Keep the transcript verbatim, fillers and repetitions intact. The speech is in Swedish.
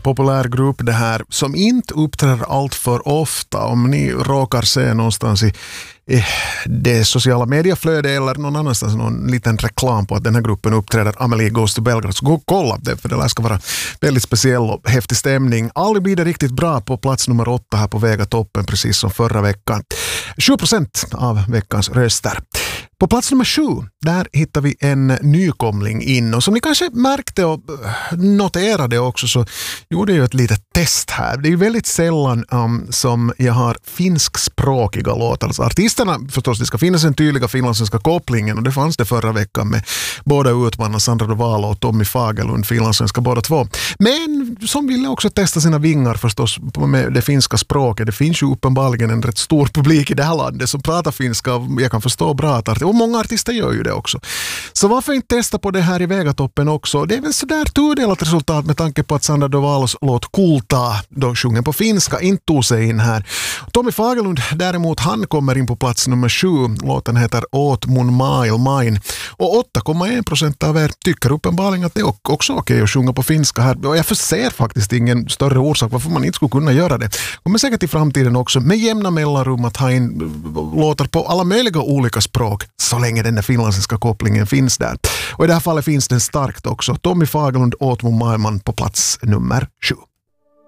populär grupp det här som inte uppträder allt för ofta. Om ni råkar se någonstans i det sociala medieflödet eller någon annanstans någon liten reklam på att den här gruppen uppträder Amelie Goes to Belgrad, så gå och kolla det, för det ska vara väldigt speciell och häftig stämning. Aldrig blir det riktigt bra på plats nummer åtta här på Vega toppen, precis som förra veckan. sju procent av veckans röster. På plats nummer sju, där hittar vi en nykomling in, och som ni kanske märkte och noterade också, så gjorde jag ett litet test här. Det är ju väldigt sällan um, som jag har finskspråkiga låtar. Alltså artisterna, förstås, det ska finnas en tydliga finlandssvenska kopplingen, och det fanns det förra veckan med båda utmanarna Sandra Duvalo och Tommy Fagerlund, finlandssvenska båda två. Men som ville också testa sina vingar förstås med det finska språket. Det finns ju uppenbarligen en rätt stor publik i det här landet som pratar finska, och jag kan förstå bra att och många artister gör ju det också. Så varför inte testa på det här i Vegatoppen också? Det är väl sådär tudelat resultat med tanke på att Sandra Duvalos låt Kulta, då sjungen på finska, inte tog sig in här. Tommy Fagerlund däremot, han kommer in på plats nummer sju. Låten heter Åt mun mail mine. Och åtta komma en procent av er tycker uppenbarligen att det är också okej att sjunga på finska här. Och jag förser faktiskt ingen större orsak varför man inte skulle kunna göra det. Kommer säkert i framtiden också med jämna mellanrum att ha in låtar på alla möjliga olika språk, så länge den där finlandssvenska kopplingen finns där. Och i det här fallet finns den starkt också. Tommy Fagerlund, Åt mun mail mine på plats nummer sju.